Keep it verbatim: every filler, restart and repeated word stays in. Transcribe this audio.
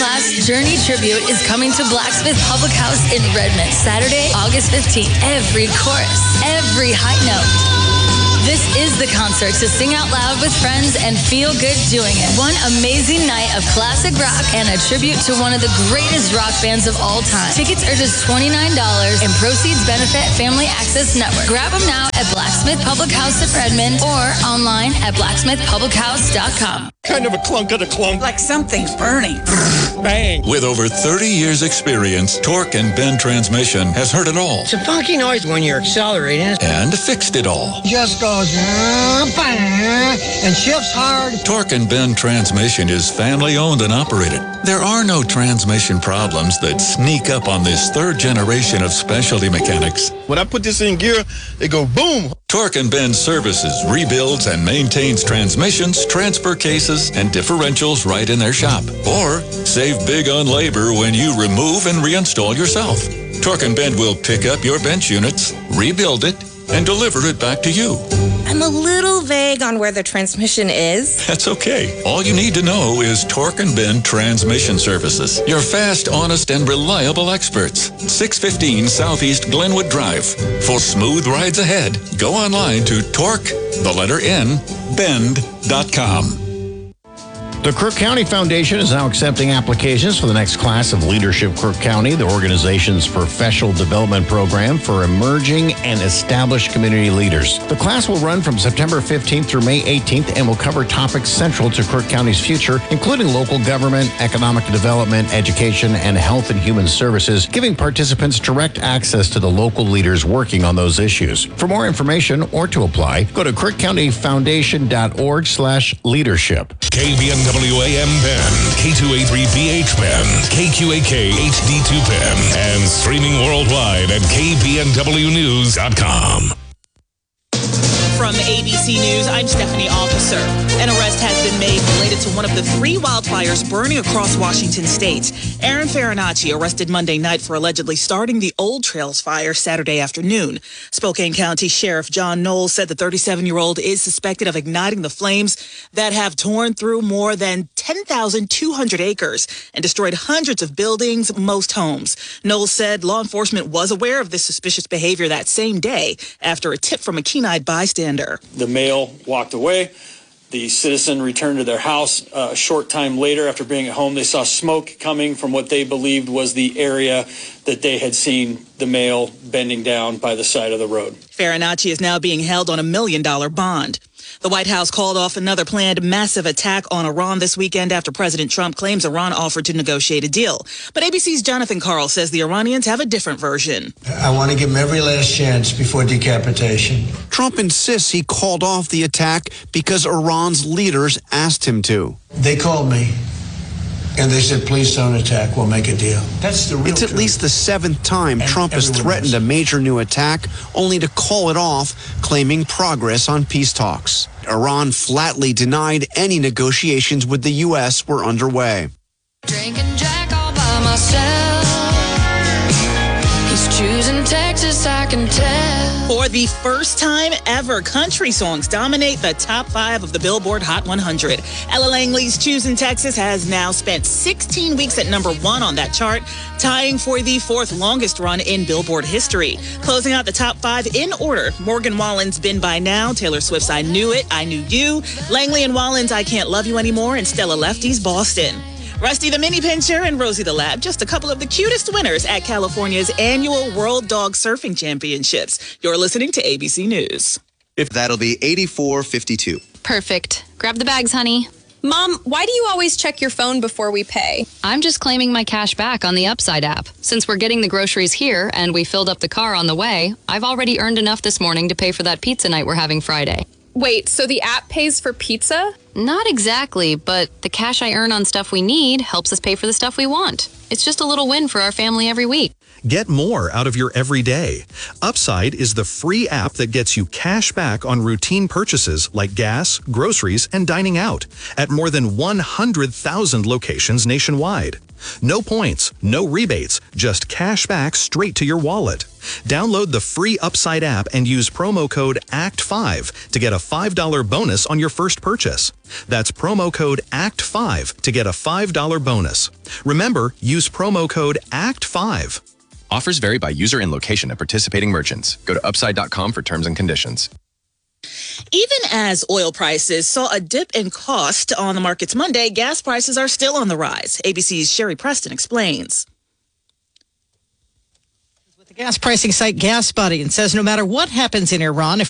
world-class Journey tribute is coming to Blacksmith Public House in Redmond, Saturday, August fifteenth. Every chorus, every high note. This is the concert to sing out loud with friends and feel good doing it. One amazing night of classic rock and a tribute to one of the greatest rock bands of all time. Tickets are just twenty-nine dollars and proceeds benefit Family Access Network. Grab them now at Blacksmith Public House in Redmond or online at blacksmith public house dot com. Kind of a clunk of a clunk. Like something's burning. Bang. With over thirty years experience, Torque and Bend Transmission has heard it all. It's a funky noise when you're accelerating. And fixed it all. Just goes and shifts hard. Torque and Bend Transmission is family owned and operated. There are no transmission problems that sneak up on this third generation of specialty mechanics. When I put this in gear, it go boom. Torque and Bend services, rebuilds, and maintains transmissions, transfer cases, and differentials right in their shop. Or save big on labor when you remove and reinstall yourself. Torque and Bend will pick up your bench units, rebuild it, and deliver it back to you. I'm a little vague on where the transmission is. That's okay. All you need to know is Torque and Bend Transmission Services. Your fast, honest, and reliable experts. six fifteen Southeast Glenwood Drive. For smooth rides ahead, go online to Torque, the letter N, bend dot com. The Crook County Foundation is now accepting applications for the next class of Leadership Crook County, the organization's professional development program for emerging and established community leaders. The class will run from September fifteenth through May eighteenth and will cover topics central to Crook County's future, including local government, economic development, education, and health and human services, giving participants direct access to the local leaders working on those issues. For more information or to apply, go to crook county foundation dot org slash leadership. K B N W A M Bend, K two A three B H Bend, K Q A K H D two Bend, and streaming worldwide at K B N W news dot com. From A B C News, I'm Stephanie Officer. An arrest has been made related to one of the three wildfires burning across Washington state. Aaron Farinacci arrested Monday night for allegedly starting the Old Trails fire Saturday afternoon. Spokane County Sheriff John Knowles said the thirty-seven-year-old is suspected of igniting the flames that have torn through more than ten thousand two hundred acres and destroyed hundreds of buildings, most homes. Knowles said law enforcement was aware of this suspicious behavior that same day after a tip from a keen-eyed bystander. The male walked away. The citizen returned to their house. Uh, a short time later, after being at home, they saw smoke coming from what they believed was the area that they had seen the male bending down by the side of the road. Farinacci is now being held on a million-dollar bond. The White House called off another planned massive attack on Iran this weekend after President Trump claims Iran offered to negotiate a deal. But A B C's Jonathan Karl says the Iranians have a different version. I want to give them every last chance before decapitation. Trump insists he called off the attack because Iran's leaders asked him to. They called me. And they said, please don't attack. We'll make a deal. That's the real It's at truth. least the seventh time And Trump has everyone threatened knows. a major new attack, only to call it off, claiming progress on peace talks. Iran flatly denied any negotiations with the U S were underway. Drinking Jack all by myself. He's choosing Texas, I can tell. For the first time ever, country songs dominate the top five of the Billboard Hot one hundred. Ella Langley's Choosing Texas has now spent sixteen weeks at number one on that chart, tying for the fourth longest run in Billboard history. Closing out the top five in order, Morgan Wallen's Been By Now, Taylor Swift's I Knew It, I Knew You, Langley and Wallen's I Can't Love You Anymore, and Stella Lefty's Boston. Rusty the Mini Pincher and Rosie the Lab, just a couple of the cutest winners at California's annual World Dog Surfing Championships. You're listening to A B C News. If that'll be eighty-four fifty-two. Perfect. Grab the bags, honey. Mom, why do you always check your phone before we pay? I'm just claiming my cash back on the Upside app. Since we're getting the groceries here and we filled up the car on the way, I've already earned enough this morning to pay for that pizza night we're having Friday. Wait, so the app pays for pizza? Not exactly, but the cash I earn on stuff we need helps us pay for the stuff we want. It's just a little win for our family every week. Get more out of your everyday. Upside is the free app that gets you cash back on routine purchases like gas, groceries, and dining out at more than one hundred thousand locations nationwide. No points, no rebates, just cash back straight to your wallet. Download the free Upside app and use promo code A C T five to get a five dollars bonus on your first purchase. That's promo code A C T five to get a five dollars bonus. Remember, use promo code A C T five. Offers vary by user and location at participating merchants. Go to upside dot com for terms and conditions. Even as oil prices saw a dip in cost on the markets Monday, gas prices are still on the rise. A B C's Sherry Preston explains. The gas pricing site GasBuddy and says no matter what happens in Iran, if